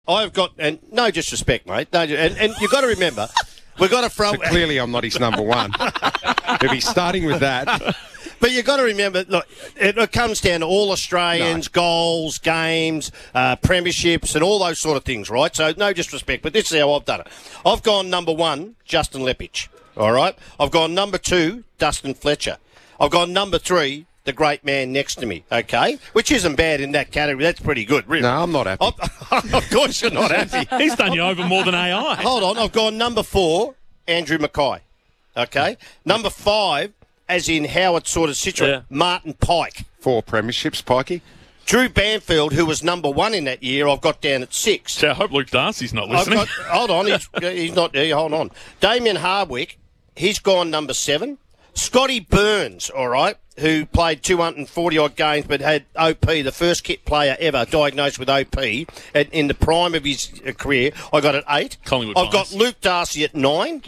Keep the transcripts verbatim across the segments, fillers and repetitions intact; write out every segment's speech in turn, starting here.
I've got, and no disrespect, mate, no, and, and you've got to remember, we've got to throw... So clearly I'm not his number one. If he's starting with that... But you've got to remember, look, it, it comes down to all Australians, no. goals, games, uh, premierships, and all those sort of things, right? So no disrespect, but this is how I've done it. I've gone number one, Justin Leppich, all right? I've gone number two, Dustin Fletcher. I've gone number three, the great man next to me, okay? Which isn't bad in that category. That's pretty good, really. No, I'm not happy. I've, of course you're not happy. He's done you over more than A I. Hold on, I've gone number four, Andrew Mackay, okay? Number five, as in how it's sort of situated, yeah. Martin Pike. Four premierships, Pikey. Drew Banfield, who was number one in that year, I've got down at six. So I hope Luke Darcy's not listening. Got, hold on, he's, he's not there. Hold on. Damien Hardwick, he's gone number seven. Scotty Burns, all right, who played two hundred forty-odd games but had O P, the first kit player ever diagnosed with O P at, in the prime of his career. I got at eight. Collingwood I've Bias. got Luke Darcy at nine.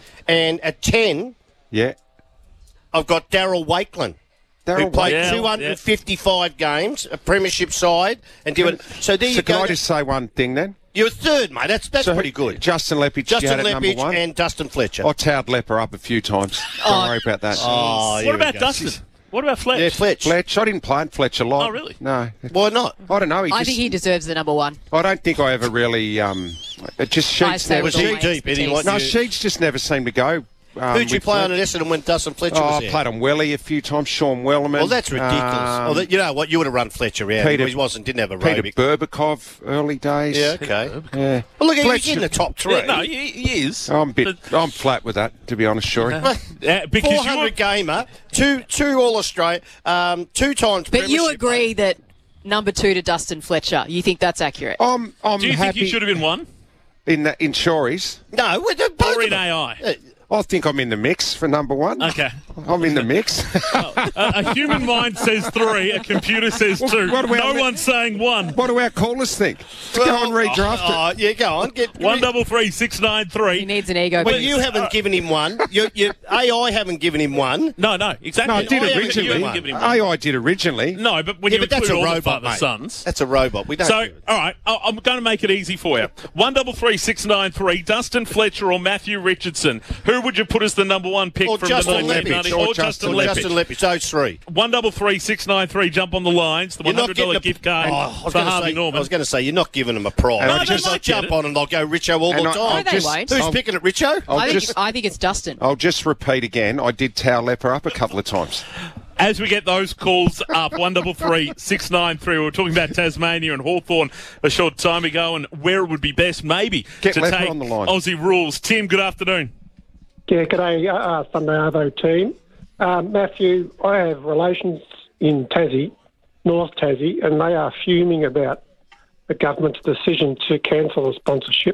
And at ten... Yeah. I've got Daryl Wakelin, who played yeah, two hundred fifty-five yeah. games, a premiership side, and did it. So there so you go. Can I just say one thing then? You're third, mate. That's that's so pretty good. Justin Leppich, Justin you had at number Leppich one. and Dustin Fletcher. I towed Lepper up a few times. Don't Oh, worry about that. Oh, what about Dustin? What about Fletch? Yeah, Fletch. Fletch. I didn't play Fletch a lot. Oh, really? No. Why not? I don't know. He I just, think he deserves the number one. I don't think I ever really. Um, it just I Sheets say never. with all he my deep, he didn't expertise. want No, you- Sheets just never seemed to go. Um, Who'd you with play Fletch. on at Essendon when Dustin Fletcher Oh, was I there? played on Welly a few times. Sean Wellman. Well, that's ridiculous. Um, oh, that, you know what? You would have run Fletcher out. Peter- he wasn't. Didn't have a Peter aerobic. Burbakov, early days. Yeah, okay. Yeah. Well, look, Fletch- he's in the top three. Yeah, no, he, he is. I'm a bit. But- I'm flat with that, to be honest, Shorey. Yeah, because four hundred you were, gamer, two two All Australia, um, two times. But you premiership, agree mate. that number two to Dustin Fletcher, you think that's accurate? I'm. I'm do you happy think you should have been one? in that in Shorey's. No, we're the- both Or of in them. A I? I think I'm in the mix for number one. Okay. I'm in the mix. a, a human mind says three, a computer says two. what do we no have- one's saying one. What do our callers think? To go and redraft oh, it. Oh, yeah, go on. Get One double three six nine He three. needs an ego. Well, boost. you haven't given him one. You, you, A I haven't given him one. No, no, exactly. No, I did I haven't originally. given You one. haven't given him A one. I did originally. No, but when Yeah, you but that's include a all the robot, father mate. sons. That's a robot. We don't. So, do it. all right, I- I'm going to make it easy for you. One double three six nine three. Dustin Fletcher or Matthew Richardson. Who would you put as the number one pick Or from Justin the nineteen ninety? Leppich. Or, Or Justin Justin Leppich. Justin Leppich. Those three. One double three six nine three. Jump on the lines. The You're one not hundred getting dollar a gift card Oh, I was for gonna Harvey say, Norman. I was going to say you're not giving them a prize. And I I just might I get jump it. on and I'll go Richo all And the I- time. I'll No, they just- won't. Who's I'll- picking it, Richo? I'll I think, just, I think it's Dustin. I'll just repeat again. I did towel Lepper up a couple of times. As we get those calls up, one double three six nine three. We were talking about Tasmania and Hawthorn a short time ago, and where it would be best, maybe, Get to Leper take on the line. Aussie rules. Tim, good afternoon. Yeah, g'day, uh, uh, Sunday Arvo team. Uh, Matthew, I have relations in Tassie, North Tassie, and they are fuming about the government's decision to cancel the sponsorship.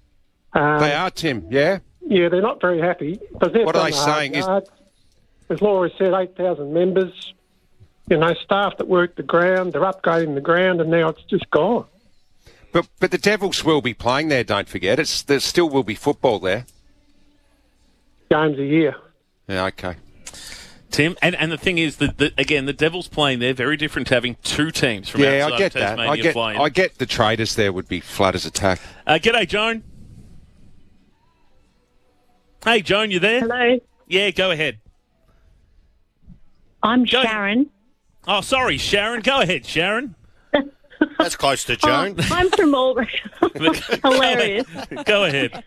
Um, They are, Tim. Yeah. Yeah, they're not very happy. But they've What are done they the hard saying is- yard. As Laura said, eight thousand members, you know, staff that work the ground, they're upgrading the ground, and now it's just gone. But but the Devils will be playing there. Don't forget. It's there still will be football there. Games a year. Yeah. Okay. Tim, and, and the thing is that, that again, the Devils playing there very different to having two teams from Yeah, outside I get of that. Tasmania I get. playing. I get the traders there would be flat as a tack. Uh, g'day, Joan. Hey, Joan, you there? Hello, Yeah, go ahead. I'm Go- Sharon. Oh, sorry, Sharon. Go ahead, Sharon. That's close to Joan. Oh, I'm from Albury. Hilarious. Go ahead.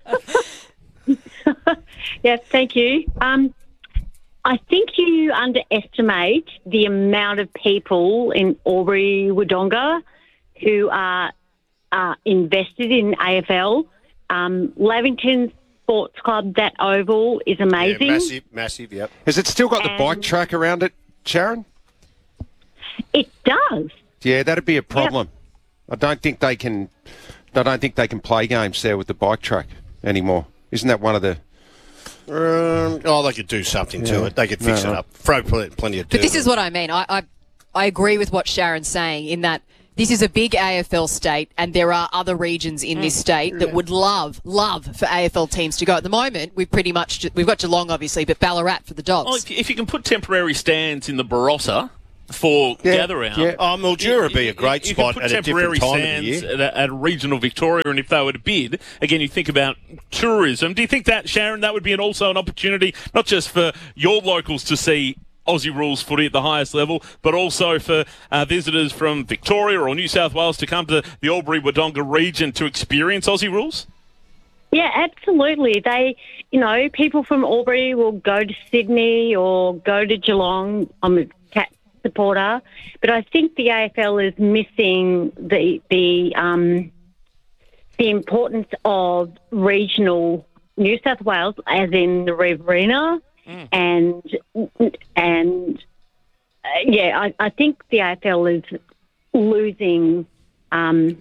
Yeah, thank you. Um, I think you underestimate the amount of people in Albury Wodonga who are uh, invested in A F L. Um, Lavington Sports Club, that oval is Yeah, amazing. massive, massive. Yep. Has it still got the Um, bike track around it, Sharon? It does. Yeah, that'd be a problem. I don't think they can. I don't think they can play games there with the bike track anymore. Isn't that one of the? Um, oh, they could do something to Yeah. it. They could fix No, it no. up. Throw pl- plenty of dirt. But this is on what I mean. I, I I agree with what Sharon's saying in that this is a big A F L state and there are other regions in this state that would love, love for A F L teams to go. At the moment, we've pretty much, we've got Geelong obviously, but Ballarat for the Dogs. Well, if, if you can put temporary stands in the Barossa, for Yeah, gather round. yeah. Oh, Mildura would be a great You can spot put at a temporary different time of the stands year. At, a, at a regional Victoria, and if they were to bid, again, you think about tourism. Do you think that, Sharon, that would be an, also an opportunity, not just for your locals to see Aussie rules footy at the highest level, but also for uh, visitors from Victoria or New South Wales to come to the Albury-Wodonga region to experience Aussie rules? Yeah, absolutely. They, you know, people from Albury will go to Sydney or go to Geelong. I'm a Cat supporter, but I think the A F L is missing the the um, the importance of regional New South Wales, as in the Riverina, mm. and and uh, yeah, I, I think the A F L is losing um,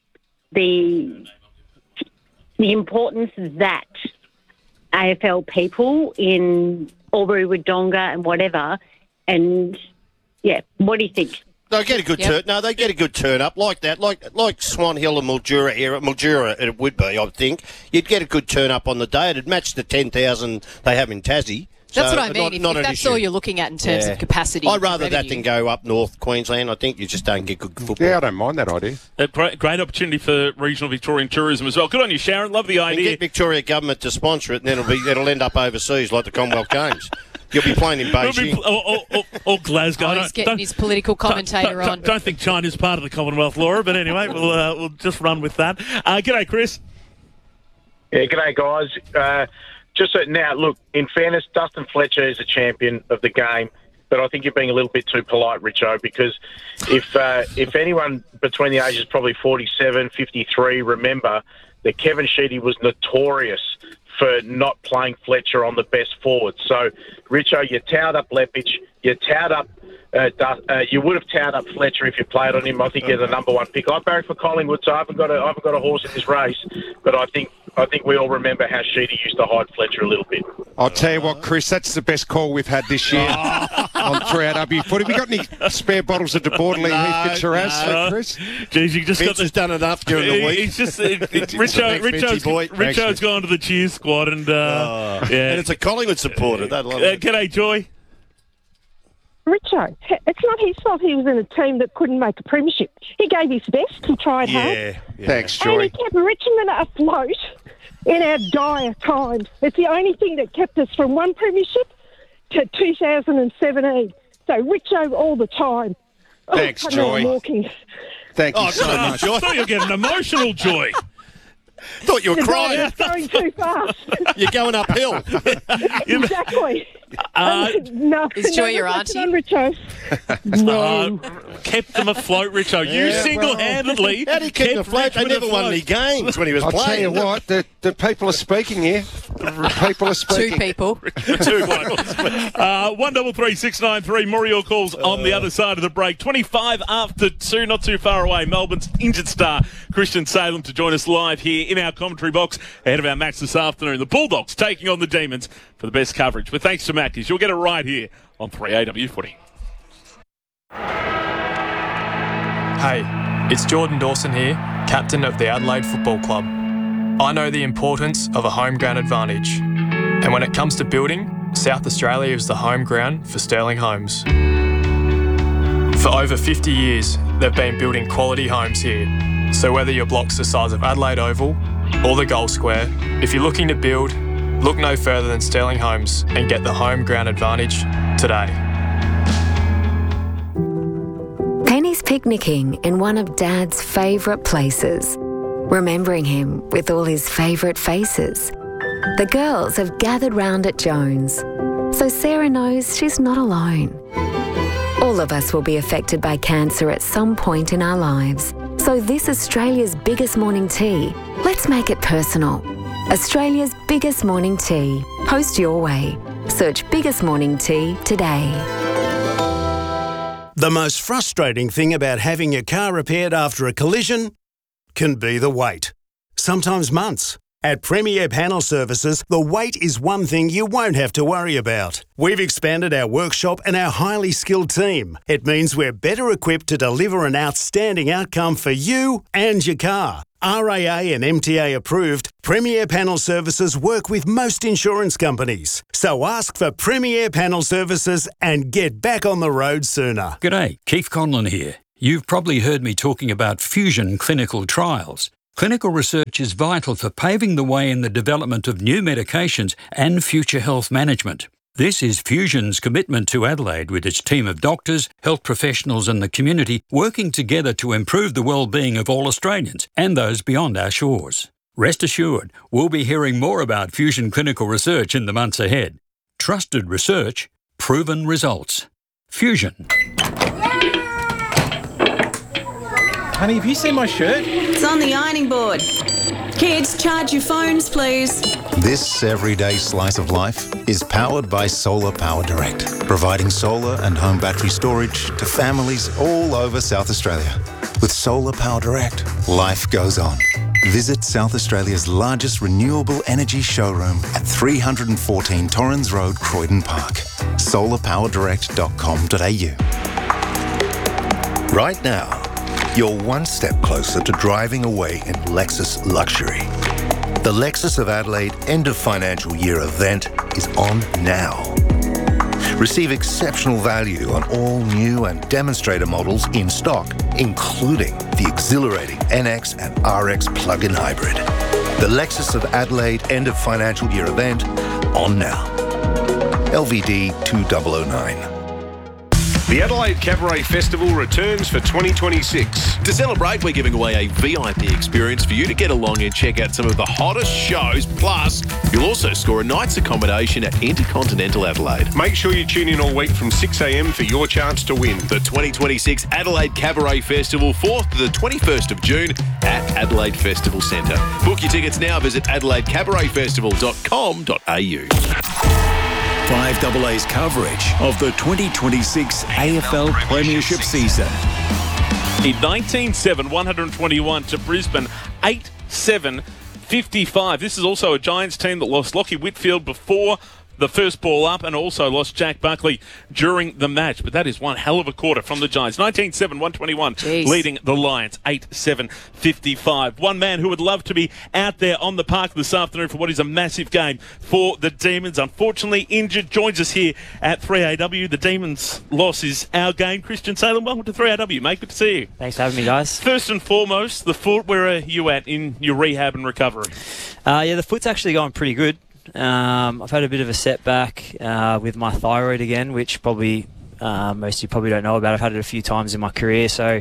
the. the importance that A F L people in Albury-Wodonga and whatever, and yeah, what do you think? They get a good Yep. turn. No, they get a good turn up like that, like like Swan Hill and Mildura era. Mildura it would be, I think. You'd get a good turn up on the day. It'd match the ten thousand they have in Tassie. That's So, what I mean. Not, if not if an that's issue. all you're looking at in terms Yeah. of capacity. I'd rather that revenue. than go up North Queensland. I think you just don't get good football. Yeah, I don't mind that idea. A great, great opportunity for regional Victorian tourism as well. Good on you, Sharon. Love the And idea. get Victoria government to sponsor it, and then it'll be it'll end up overseas like the Commonwealth Games. You'll be playing in It'll be- Beijing. or, or, or, or Glasgow. Oh, Don't- he's getting don't- his political commentator don't, on. Don't, don't think China's part of the Commonwealth, Laura, but anyway, we'll uh, we'll just run with that. Uh, g'day, Chris. Yeah, g'day, guys. Uh, just so now, look, in fairness, Dustin Fletcher is a champion of the game, but I think you're being a little bit too polite, Richo, because if uh, if anyone between the ages probably forty-seven, fifty-three remember that Kevin Sheedy was notorious for not playing Fletcher on the best forward. So, Richo, you towed up Lepich, you towed up Uh, does, uh, you would have towed up Fletcher if you played on him. I think he's a number one pick. I barrack for Collingwood, so I haven't got a, I haven't got a horse in this race. But I think I think we all remember how Sheedy used to hide Fletcher a little bit. I'll tell you what, Chris, that's the best call we've had this year on three R W Footy. Have we got any spare bottles of DeBortley No, Heath Shiraz, no. Chris? Geez, you just Vince got the has done enough during the week. He's just it, it, Richo, Thanks, Richo's, Vincey boy. Richo's Thanks, gone to the cheer squad, and uh, yeah. And it's a Collingwood supporter. They love Uh, it. g'day, Joy. Richo, it's not his fault he was in a team that couldn't make a premiership. He gave his best, he tried hard. Yeah, yeah. Thanks, And he Joy. kept Richmond afloat in our dire times. It's the only thing that kept us from one premiership to two thousand seventeen. So Richo all the time. Thanks, Oh, I know I'm Joy. walking. Thank you Oh, so good on much. you, I Joy. thought you were getting emotional, Joy. Thought you were The crying. diet is going too fast. You're going uphill. Exactly. Uh, no, Is Joy no, your listen auntie? on Richo. No. uh, kept them afloat, Richo. You Yeah, single-handedly How did he keep them kept afloat? They Richmond never won afloat. any games when he was I'll tell playing. you what, the, the people are speaking here. The people are Two speaking. people. Two blokes. uh, one double three six nine three. More of your calls on the other side of the break. Twenty-five after two, not too far away. Melbourne's injured star Christian Salem to join us live here in our commentary box ahead of our match this afternoon. The Bulldogs taking on the Demons for the best coverage. But thanks to Mackies, you'll get it right here on three A W Footy. Hey, it's Jordan Dawson here, captain of the Adelaide Football Club. I know the importance of a home ground advantage. And when it comes to building, South Australia is the home ground for Sterling Homes. For over fifty years, they've been building quality homes here. So whether your block's the size of Adelaide Oval or the Gold Square, if you're looking to build, look no further than Sterling Homes and get the home ground advantage today. Penny's picnicking in one of Dad's favourite places, remembering him with all his favourite faces. The girls have gathered round at Jones, so Sarah knows she's not alone. All of us will be affected by cancer at some point in our lives. So this Australia's biggest morning tea, let's make it personal. Australia's biggest morning tea. Post your way. Search Biggest Morning Tea today. The most frustrating thing about having your car repaired after a collision can be the wait. Sometimes months, At Premier Panel Services, the wait is one thing you won't have to worry about. We've expanded our workshop and our highly skilled team. It means we're better equipped to deliver an outstanding outcome for you and your car. R A A and M T A approved, Premier Panel Services work with most insurance companies. So ask for Premier Panel Services and get back on the road sooner. G'day, Keith Conlon here. You've probably heard me talking about Fusion clinical trials. Clinical research is vital for paving the way in the development of new medications and future health management. This is Fusion's commitment to Adelaide with its team of doctors, health professionals and the community working together to improve the well-being of all Australians and those beyond our shores. Rest assured, we'll be hearing more about Fusion clinical research in the months ahead. Trusted research, proven results. Fusion. Honey, have you seen my shirt? It's on the ironing board. Kids, charge your phones, please. This everyday slice of life is powered by Solar Power Direct, providing solar and home battery storage to families all over South Australia. With Solar Power Direct, life goes on. Visit South Australia's largest renewable energy showroom at three fourteen Torrens Road, Croydon Park. solar power direct dot com dot a u. Right now, you're one step closer to driving away in Lexus luxury. The Lexus of Adelaide end of financial year event is on now. Receive exceptional value on all new and demonstrator models in stock, including the exhilarating N X and R X plug-in hybrid. The Lexus of Adelaide end of financial year event on now. L V D two thousand nine. The Adelaide Cabaret Festival returns for twenty twenty-six. To celebrate, we're giving away a V I P experience for you to get along and check out some of the hottest shows. Plus, you'll also score a night's accommodation at Intercontinental Adelaide. Make sure you tune in all week from six a m for your chance to win. The twenty twenty-six Adelaide Cabaret Festival, fourth to the twenty-first of June at Adelaide Festival Centre. Book your tickets now. Visit adelaide cabaret festival dot com dot a u. five A A's coverage of the twenty twenty-six A F L Premiership season. In nineteen seven, one hundred twenty-one to Brisbane, eight seven fifty-five. This is also a Giants team that lost Lockie Whitfield before the first ball up and also lost Jack Buckley during the match. But that is one hell of a quarter from the Giants. nineteen seven, one twenty-one, Jeez. Leading the Lions, eight seven fifty-five. One man who would love to be out there on the park this afternoon for what is a massive game for the Demons. Unfortunately injured, joins us here at three A W. The Demons' loss is our game. Christian Salem, welcome to three A W, mate. Good to see you. Thanks for having me, guys. First and foremost, the foot. Where are you at in your rehab and recovery? Uh, yeah, the foot's actually going pretty good. Um, I've had a bit of a setback uh, with my thyroid again, which probably uh, most of you probably don't know about. I've had it a few times in my career, so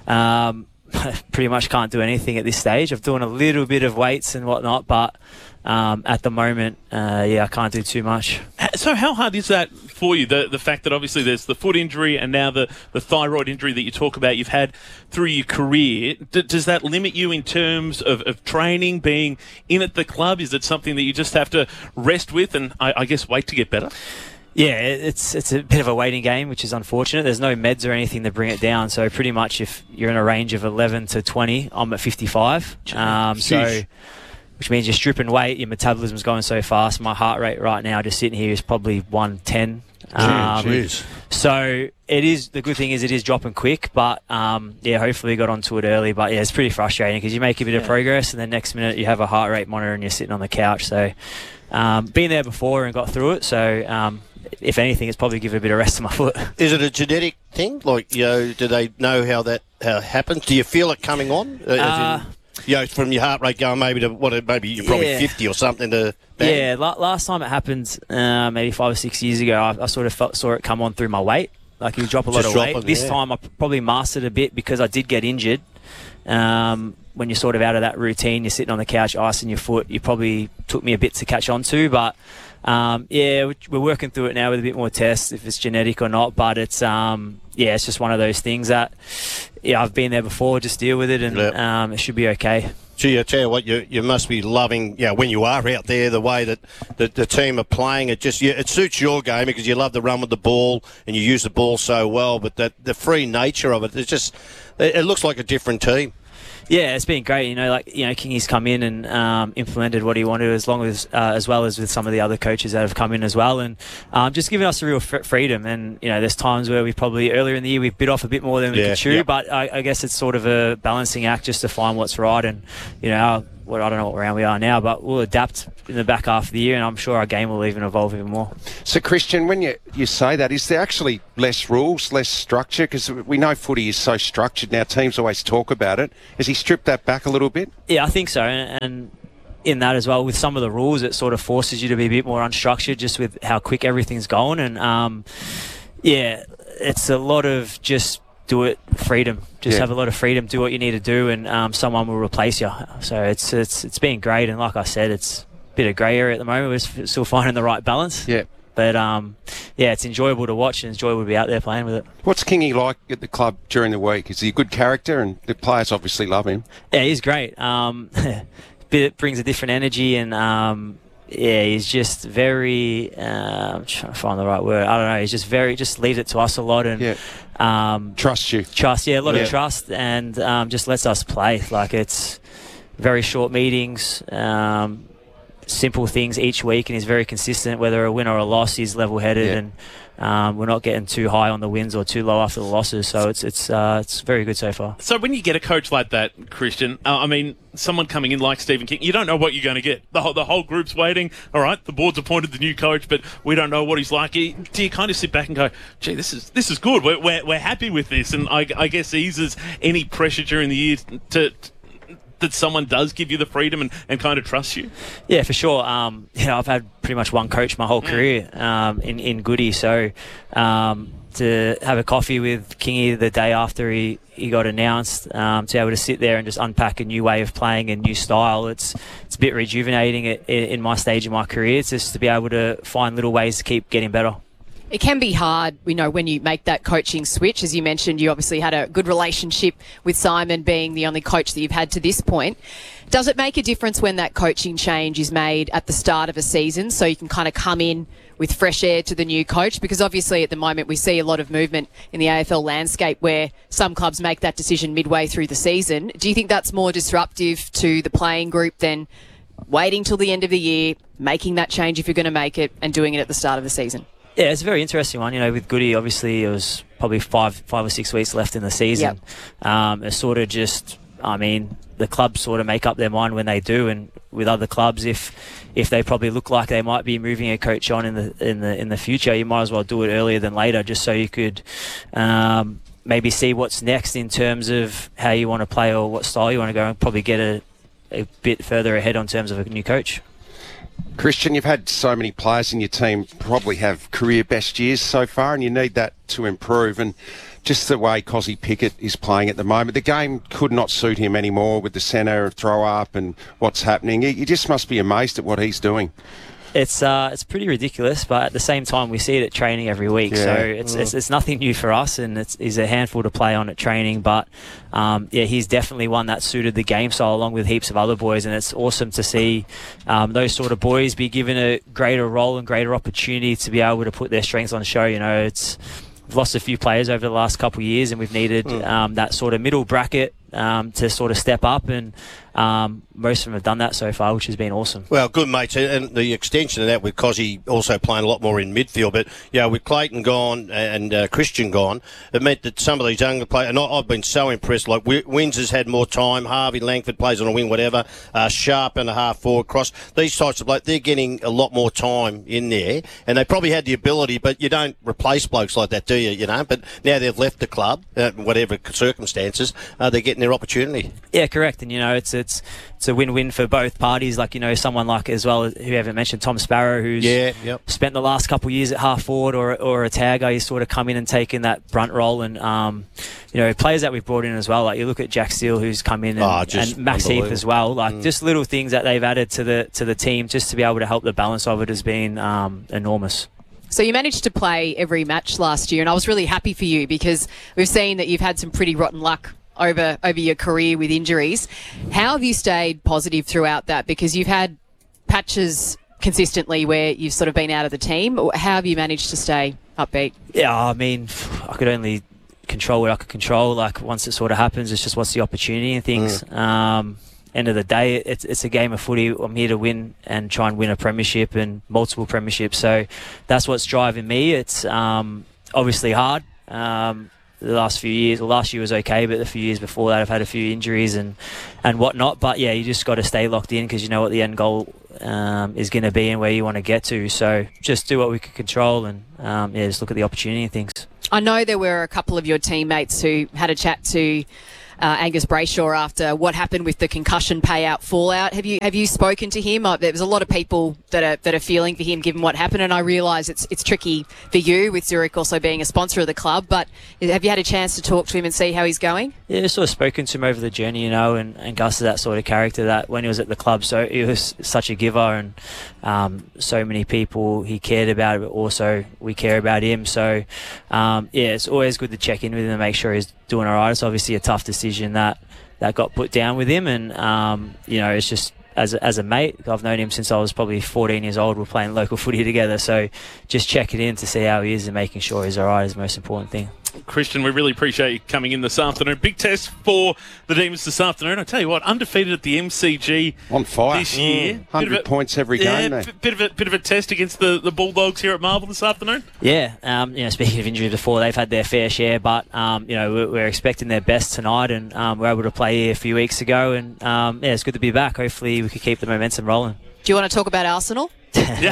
um, pretty much can't do anything at this stage. I've done a little bit of weights and whatnot, but um, at the moment, uh, yeah, I can't do too much. So how hard is that for you, the the fact that obviously there's the foot injury and now the, the thyroid injury that you talk about you've had through your career? D- does that limit you in terms of, of training, being in at the club? Is it something that you just have to rest with and, I, I guess, wait to get better? Yeah, it's it's a bit of a waiting game, which is unfortunate. There's no meds or anything to bring it down, so pretty much if you're in a range of eleven to twenty, I'm at fifty-five. Um, so... which means you're stripping weight, your metabolism's going so fast. My heart rate right now, just sitting here, is probably one ten. Um, Jeez. So it is. The good thing is it is dropping quick, but um, yeah, hopefully got onto it early. But yeah, it's pretty frustrating because you make a bit yeah. of progress, and then next minute you have a heart rate monitor and you're sitting on the couch. So um, been there before and got through it. So um, if anything, it's probably given a bit of rest to my foot. Is it a genetic thing? Like, you know, do they know how that how it happens? Do you feel it coming on? Uh, Uh, You know, from your heart rate going maybe to what? Maybe you're probably Yeah. fifty or something. To bang. Yeah, la- last time it happened, uh, maybe five or six years ago, I, I sort of felt, saw it come on through my weight. Like you drop a lot Just of weight. dropping, This yeah. time I p- probably mastered a bit because I did get injured. Um, when you're sort of out of that routine, you're sitting on the couch, icing your foot. You probably took me a bit to catch on to, but um, yeah, we- we're working through it now with a bit more tests if it's genetic or not. But it's um, yeah, it's just one of those things that yeah, I've been there before. Just deal with it, and Yep. um, it should be okay. Gee, I tell you what, you you must be loving, you know, when you are out there, the way that the, the team are playing. It just you, it suits your game because you love to run with the ball and you use the ball so well. But that the free nature of it, it's just it, it looks like a different team. Yeah, it's been great. You know, like you know, Kingy's come in and um, implemented what he wanted, as long as uh, as well as with some of the other coaches that have come in as well, and um, just giving us a real f- freedom. And you know, there's times where we probably earlier in the year we bit off a bit more than we Yeah, could chew, yeah. but I, I guess it's sort of a balancing act just to find what's right. And you know, our, well, I don't know what round we are now, but we'll adapt in the back half of the year, and I'm sure our game will even evolve even more. So, Christian, when you, you say that, is there actually less rules, less structure? Because we know footy is so structured now. Teams always talk about it. Has he stripped that back a little bit? Yeah, I think so, and, and in that as well, with some of the rules, it sort of forces you to be a bit more unstructured, just with how quick everything's going. And um, yeah, it's a lot of just do it freedom. Just Yeah. have a lot of freedom. Do what you need to do, and um, someone will replace you. So it's it's it's been great, and like I said, it's a bit of grey area at the moment. We're s- still finding the right balance. Yeah. But um, yeah, it's enjoyable to watch, and it's enjoyable to be out there playing with it. What's Kingy like at the club during the week? Is he a good character, and the players obviously love him? Yeah, he's great. Um, bit brings a different energy, and um, yeah, he's just very. Uh, I'm trying to find the right word. I don't know. He's just very. Just leaves it to us a lot, and Yeah. um, Trust you. trust. Yeah, a lot Yeah. of trust, and um, just lets us play. Like it's very short meetings. Um, simple things each week, and he's very consistent. Whether a win or a loss, he's level-headed, Yeah. and um, we're not getting too high on the wins or too low after the losses. So it's it's uh, it's very good so far. So when you get a coach like that, Christian, uh, I mean, someone coming in like Stephen King, you don't know what you're going to get. The whole, the whole group's waiting. All right, the board's appointed the new coach, but we don't know what he's like. You- Do you kind of sit back and go, gee, this is this is good. We're, we're, we're happy with this. And I, I guess eases any pressure during the year to, to that someone does give you the freedom and, and kind of trust you? Yeah, for sure. Um, you know, I've had pretty much one coach my whole career um, in in Goody. So um, to have a coffee with Kingy the day after he, he got announced, um, to be able to sit there and just unpack a new way of playing, a new style, it's it's a bit rejuvenating in, in my stage of my career. It's just to be able to find little ways to keep getting better. It can be hard, you know, when you make that coaching switch. As you mentioned, you obviously had a good relationship with Simon, being the only coach that you've had to this point. Does it make a difference when that coaching change is made at the start of a season, so you can kind of come in with fresh air to the new coach? Because obviously at the moment we see a lot of movement in the A F L landscape where some clubs make that decision midway through the season. Do you think that's more disruptive to the playing group than waiting till the end of the year, making that change if you're going to make it, and doing it at the start of the season? Yeah, it's a very interesting one. You know, with Goody, obviously, it was probably five, five or six weeks left in the season. Um, it's sort of just, I mean, the clubs sort of make up their mind when they do, and with other clubs, if if they probably look like they might be moving a coach on in the in the in the future, you might as well do it earlier than later, just so you could um, maybe see what's next in terms of how you want to play or what style you want to go, and probably get a, a bit further ahead on terms of a new coach. Christian, you've had so many players in your team probably have career best years so far, and you need that to improve. And just the way Cozzy Pickett is playing at the moment, the game could not suit him anymore with the centre throw up and what's happening. You just must be amazed at what he's doing. It's uh, it's pretty ridiculous, but at the same time, we see it at training every week. Yeah. So it's, it's it's nothing new for us, and it's he's a handful to play on at training. But um, yeah, he's definitely one that suited the game style, along with heaps of other boys. And it's awesome to see um, those sort of boys be given a greater role and greater opportunity to be able to put their strengths on show. You know, it's we've lost a few players over the last couple of years, and we've needed Mm. um, that sort of middle bracket um, to sort of step up, and um, most of them have done that so far, which has been awesome. Well, good, mates. And the extension of that with Cozzy also playing a lot more in midfield. But, yeah, with Clayton gone and uh, Christian gone, it meant that some of these younger players, and I- I've been so impressed, like Wi- Windsor's had more time, Harvey Langford plays on a wing, whatever, uh, Sharp and a half forward cross. These types of blokes, they're getting a lot more time in there, and they probably had the ability, but you don't replace blokes like that, do you, you know? But now they've left the club, uh, whatever circumstances, uh, they're getting their opportunity. Yeah, correct. And, you know, it's it's it's a win-win for both parties. Like, you know, someone like, as well, who haven't mentioned, Tom Sparrow, who's Yeah, yep. spent the last couple of years at half forward or or a tagger. He's sort of come in and taken that brunt role. And, um, you know, players that we've brought in as well. Like, you look at Jack Steele, who's come in, and, Oh, just and Max Heath unbelievable. as well. Like, Mm. just little things that they've added to the to the team just to be able to help the balance of it has been um, enormous. So you managed to play every match last year, and I was really happy for you because we've seen that you've had some pretty rotten luck over over your career with injuries. How have you stayed positive throughout that? Because you've had patches consistently where you've sort of been out of the team. How have you managed to stay upbeat? Yeah, I mean, I could only control what I could control. Like once it sort of happens, it's just what's the opportunity and things. Mm. Um, end of the day, it's it's a game of footy. I'm here to win and try and win a premiership and multiple premierships. So that's what's driving me. It's um, obviously hard. Um, the last few years, well, last year was okay, but the few years before that, I've had a few injuries and, and whatnot. But yeah, you just got to stay locked in because you know what the end goal um, is going to be and where you want to get to. So just do what we can control and um, yeah, just look at the opportunity and things. I know there were a couple of your teammates who had a chat to uh, Angus Brayshaw after what happened with the concussion payout fallout. Have you have you spoken to him? Uh, there was a lot of people that are that are feeling for him given what happened, and I realise it's it's tricky for you with Zurich also being a sponsor of the club. But have you had a chance to talk to him and see how he's going? Yeah, I've sort of spoken to him over the journey, you know, and, and Gus is that sort of character that when he was at the club, so he was such a giver and um, so many people he cared about, but also we care about him. So um, yeah, it's always good to check in with him and make sure he's doing all right. It's obviously a tough decision that, that got put down with him, and um, you know, it's just as a, as a mate, I've known him since I was probably fourteen years old. We're playing local footy together, so just checking in to see how he is and making sure he's all right is the most important thing. Christian, we really appreciate you coming in this afternoon. Big test for the Demons this afternoon. I tell you what, undefeated at the M C G on fire this year. Mm, one hundred a, points every yeah, game. Yeah, bit of a bit of a test against the, the Bulldogs here at Marvel this afternoon. Yeah, um, you know, speaking of injuries before, they've had their fair share, but um, you know, we're, we're expecting their best tonight, and um, we were able to play here a few weeks ago, and um, yeah, it's good to be back. Hopefully, we can keep the momentum rolling. Do you want to talk about Arsenal? Yeah,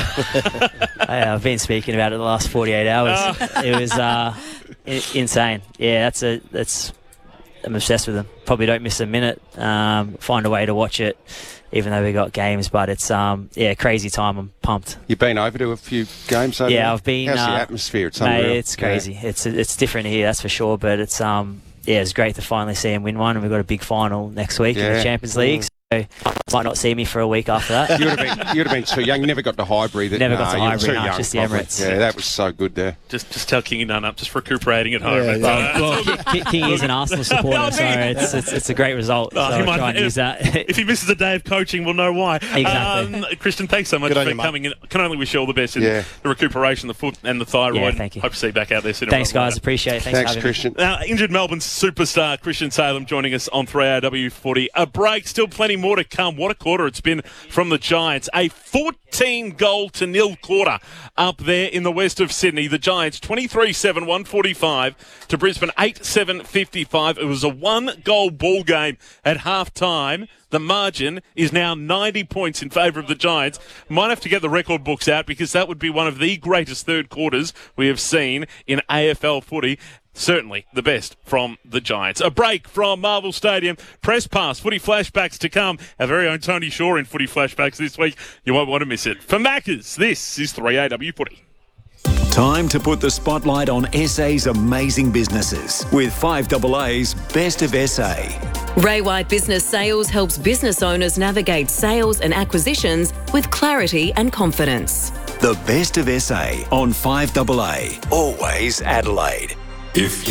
I've been speaking about it the last forty-eight hours. Oh. It was uh, I- insane. Yeah, that's a that's. I'm obsessed with them. Probably don't miss a minute. Um, find a way to watch it, even though we got games. But it's um, yeah, crazy time. I'm pumped. You've been over to a few games over Yeah, there? I've been. How's uh, the atmosphere? It's mate, unreal. it's crazy. Yeah. It's it's different here, that's for sure. But it's um, yeah, it's great to finally see him win one, and we've got a big final next week Yeah. in the Champions League. Mm. So might not see me for a week after that. You would have been, you'd have been too young. You never got to Highbury. That, Never no, got to you were Highbury, too no, young, just the probably. Emirates. Yeah, that was so good there. Just just tell Kingy None up, just recuperating at home. Yeah, It's, yeah. uh, Well, King, King is an Arsenal supporter, so it's, it's it's a great result. Oh, so he I'll might- try and if, use that. if he misses a day of coaching, we'll know why. Exactly. Um, Christian, thanks so much Good on for you, mate. coming in. Can only wish you all the best in Yeah. the recuperation, the foot and the thyroid. Yeah, thank you. Hope to see you back out there soon. Thanks, guys. Appreciate it. Thanks, Thanks, for having Christian. me. Now, injured Melbourne superstar Christian Salem joining us on three A W footy. A break, still plenty more to come. What a quarter it's been from the Giants. A fourteen goal to nil quarter up there in the west of Sydney. The Giants twenty-three seven, one forty-five to Brisbane eight seven, fifty-five. It was a one goal ball game at half time. The margin is now ninety points in favour of the Giants. Might have to get the record books out because that would be one of the greatest third quarters we have seen in A F L footy. Certainly the best from the Giants. A break from Marvel Stadium. Press pass, footy flashbacks to come. Our very own Tony Shaw in footy flashbacks this week. You won't want to miss it. For Maccas, this is three A W footy. Time to put the spotlight on S A's amazing businesses with five A A's Best of S A. Ray White Business Sales helps business owners navigate sales and acquisitions with clarity and confidence. The Best of S A on five A A. Always Adelaide. If